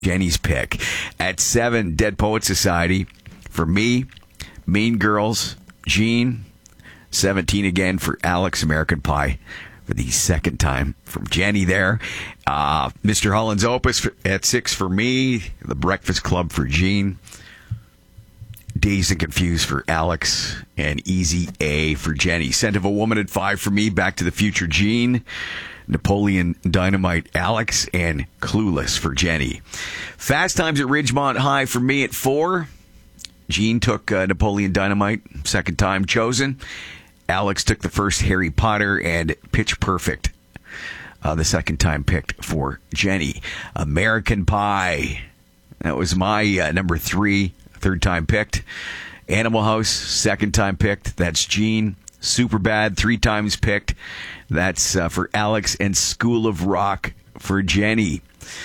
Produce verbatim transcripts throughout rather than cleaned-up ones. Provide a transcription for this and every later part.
Jenny's pick. At seven, Dead Poet Society. For me, Mean Girls, Gene. seventeen again for Alex, American Pie. For the second time from Jenny there. Uh, Mister Holland's Opus at six for me. The Breakfast Club for Gene. Dazed and Confused for Alex. And Easy A for Jenny. Scent of a Woman at five for me. Back to the Future, Gene. Napoleon Dynamite, Alex. And Clueless for Jenny. Fast Times at Ridgemont High for me at four. Gene took uh, Napoleon Dynamite. Second time chosen. Alex took the first Harry Potter, and Pitch Perfect, uh, the second time picked for Jenny. American Pie, that was my uh, number three, third time picked. Animal House, second time picked. That's Gene. Superbad, three times picked. That's uh, for Alex. And School of Rock for Jenny.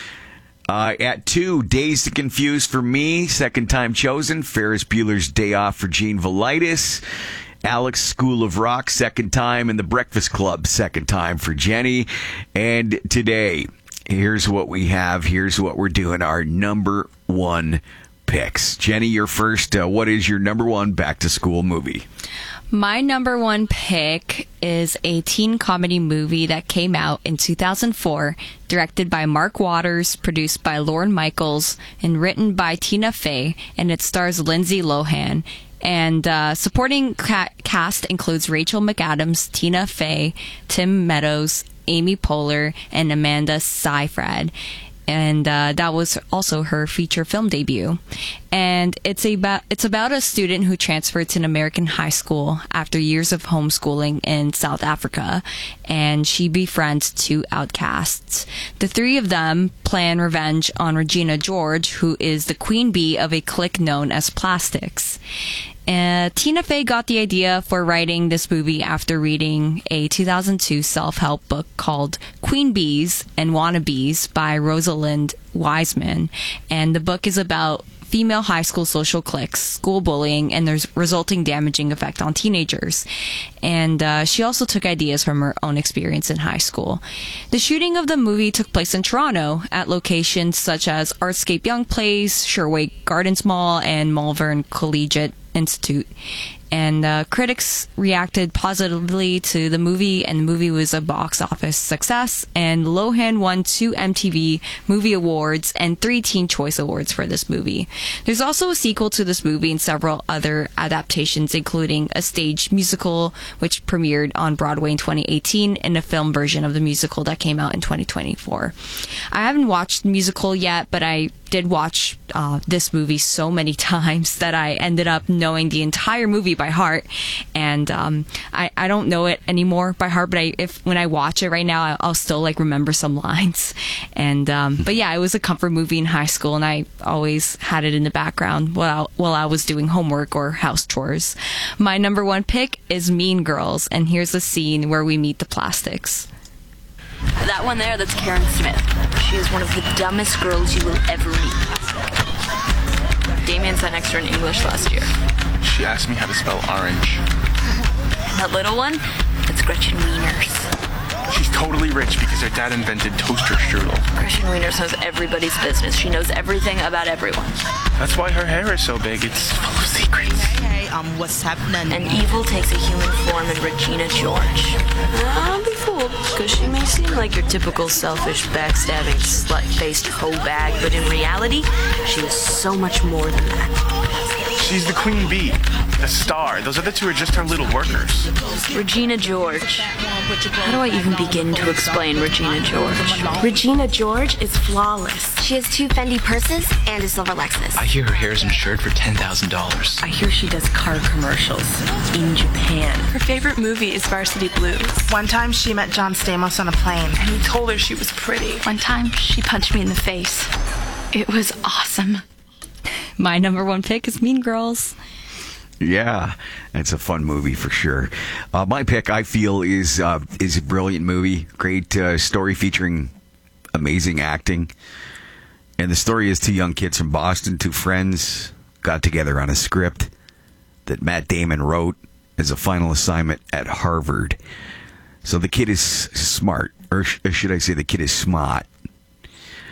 Uh, at two, Dazed and Confused for me, second time chosen. Ferris Bueller's Day Off for Gene Velitis. Alex, School of Rock, second time, and The Breakfast Club, second time for Jenny. And today, here's what we have. Here's what we're doing. Our number one picks. Jenny, you're first. Uh, what is your number one back-to-school movie? My number one pick is a teen comedy movie that came out in two thousand four, directed by Mark Waters, produced by Lorne Michaels, and written by Tina Fey, and it stars Lindsay Lohan. And uh, supporting ca- cast includes Rachel McAdams, Tina Fey, Tim Meadows, Amy Poehler, and Amanda Seyfried. And uh, that was also her feature film debut. And it's about it's about a student who transferred to an American high school after years of homeschooling in South Africa, and she befriends two outcasts. The three of them plan revenge on Regina George, who is the queen bee of a clique known as Plastics. Uh, Tina Fey got the idea for writing this movie after reading a two thousand two self-help book called Queen Bees and Wannabes by Rosalind Wiseman. And the book is about female high school social cliques, school bullying, and their resulting damaging effect on teenagers. And uh, she also took ideas from her own experience in high school. The shooting of the movie took place in Toronto at locations such as Artscape Young Place, Sherway Gardens Mall, and Malvern Collegiate Institute. And uh, critics reacted positively to the movie, and the movie was a box office success. And Lohan won two M T V Movie Awards and three Teen Choice Awards for this movie. There's also a sequel to this movie and several other adaptations, including a stage musical, which premiered on Broadway in twenty eighteen, and a film version of the musical that came out in twenty twenty-four. I haven't watched the musical yet, but I did watch uh, this movie so many times that I ended up knowing the entire movie by heart, and um, I, I don't know it anymore by heart, but I, if when I watch it right now, I, I'll still like remember some lines. And um, but yeah, it was a comfort movie in high school, and I always had it in the background while while I was doing homework or house chores. My number one pick is Mean Girls, and here's a scene where we meet the Plastics. That one there, that's Karen Smith. She is one of the dumbest girls you will ever meet. Damien sat next to her in English last year. She asked me how to spell orange. That little one, that's Gretchen Wieners. She's totally rich because her dad invented toaster strudel. Gretchen Wieners knows everybody's business. She knows everything about everyone. That's why her hair is so big. It's full of secrets. Hey, um, what's happening? And evil takes a human form in Regina George. I'll be fooled, because she may seem like your typical selfish, backstabbing, slut-faced hoe bag, but in reality, she is so much more than that. She's the queen bee, the star. Those other two are just her little workers. Regina George. How do I even begin to explain Regina George? Regina George is flawless. She has two Fendi purses and a silver Lexus. I hear her hair is insured for ten thousand dollars. I hear she does car commercials in Japan. Her favorite movie is Varsity Blues. One time she met John Stamos on a plane. And he told her she was pretty. One time she punched me in the face. It was awesome. My number one pick is Mean Girls. Yeah, it's a fun movie for sure. Uh, my pick, I feel, is uh, is a brilliant movie. Great uh, story featuring amazing acting. And the story is two young kids from Boston, two friends, got together on a script that Matt Damon wrote as a final assignment at Harvard. So the kid is smart, or sh- should I say the kid is smart.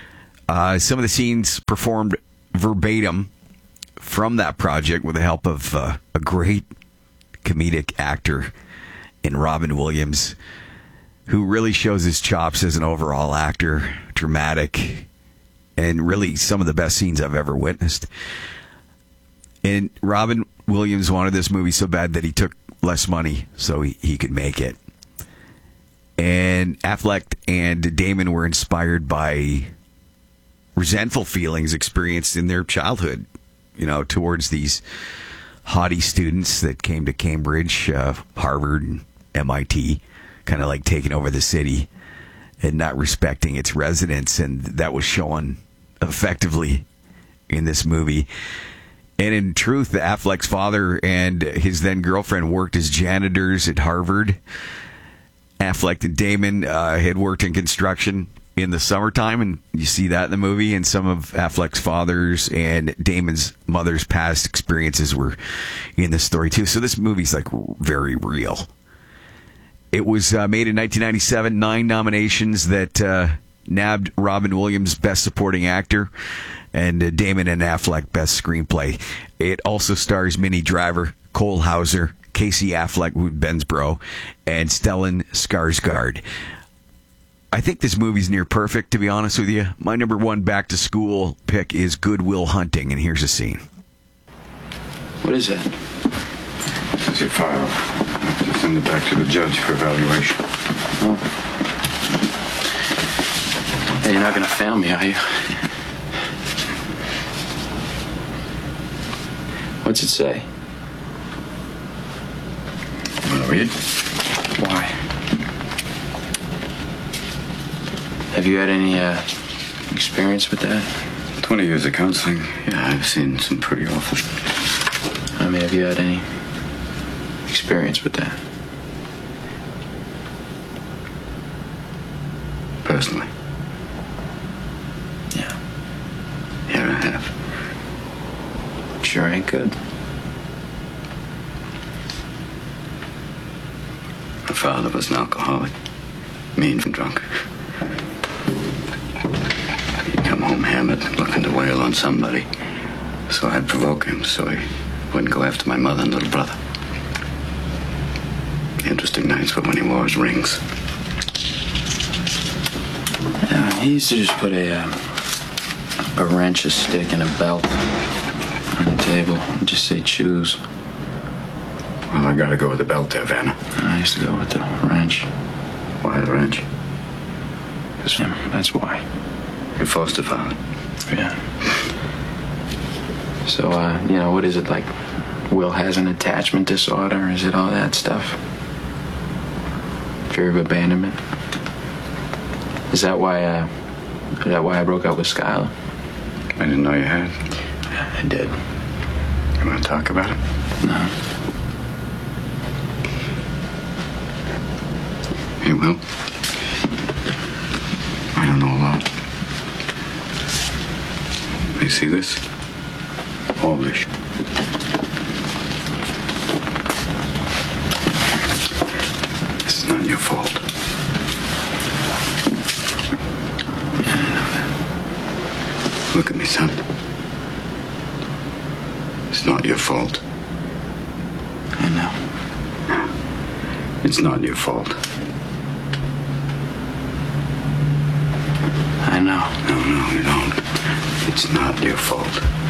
Uh, some of the scenes performed verbatim from that project with the help of uh, a great comedic actor in Robin Williams, who really shows his chops as an overall actor, dramatic, and really some of the best scenes I've ever witnessed. And Robin Williams wanted this movie so bad that he took less money so he, he could make it. And Affleck and Damon were inspired by resentful feelings experienced in their childhood, you know, towards these haughty students that came to Cambridge, uh, Harvard, and M I T, kind of like taking over the city and not respecting its residents. And that was shown effectively in this movie. And in truth, the Affleck's father and his then girlfriend worked as janitors at Harvard. Affleck and Damon uh, had worked in construction in the summertime, and you see that in the movie. And some of Affleck's father's and Damon's mother's past experiences were in the story too. So this movie's like very real. It was uh, made in nineteen ninety-seven, nine nominations that uh, nabbed Robin Williams Best Supporting Actor and uh, Damon and Affleck Best Screenplay. It also stars Minnie Driver, Cole Hauser, Casey Affleck, with Ben's bro, and Stellan Skarsgård. I think this movie's near perfect, to be honest with you. My number one back-to-school pick is Good Will Hunting, and here's a scene. What is that? It's your file. I have to send it back to the judge for evaluation. Oh. Hey, you're not going to fail me, are you? What's it say? Want to read? Why? Have you had any uh, experience with that? twenty years of counseling. Yeah, I've seen some pretty awful. I mean, have you had any experience with that? Personally? Yeah. Yeah, I have. Sure ain't good. My father was an alcoholic. Mean and drunk. He'd come home hammered, looking to wail on somebody. So I'd provoke him so he wouldn't go after my mother and little brother. The interesting nights were when he wore his rings. Yeah, he used to just put a, uh, a wrench, a stick, and a belt on the table and just say choose. Well, I gotta go with the belt there, Vanna. I used to go with the wrench. Why the wrench? Because yeah, that's why. Your foster father? Yeah. So, uh, you know, what is it, like Will has an attachment disorder? Is it all that stuff? Fear of abandonment? Is that why, uh, is that why I broke up with Skylar? I didn't know you had. Yeah, I did. You want to talk about it? No. Hey, Will. I don't know a lot. You see this? All this. This is not your fault. Look at me, son. It's not your fault. I know. It's not your fault. I know. No, no, you don't. It's not your fault.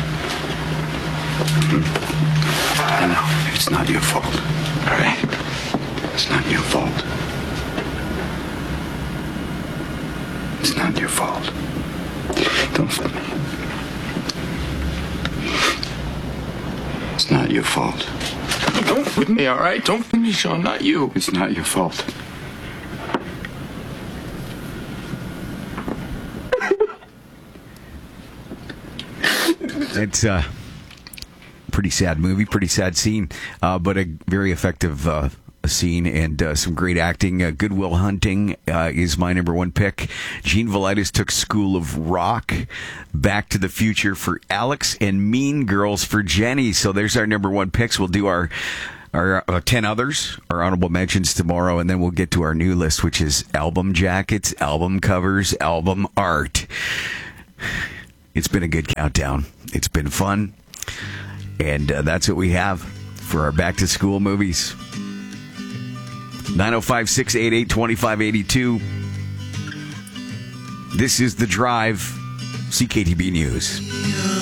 Hmm? I know. It's not your fault. All right. It's not your fault. It's not your fault. Don't flip me. It's not your fault. Don't flip me, all right? Don't flip me, Sean. Not you. It's not your fault. It's a pretty sad movie, pretty sad scene, uh, but a very effective uh, scene and uh, some great acting. Uh, Good Will Hunting uh, is my number one pick. Gene Velitis took School of Rock, Back to the Future for Alex, and Mean Girls for Jenny. So there's our number one picks. We'll do our our uh, ten others, our honorable mentions tomorrow, and then we'll get to our new list, which is album jackets, album covers, album art. it's been a good countdown. It's been fun. And uh, that's what we have for our back-to-school movies. nine oh five, six eight eight, two five eight two. This is The Drive, C K T B News.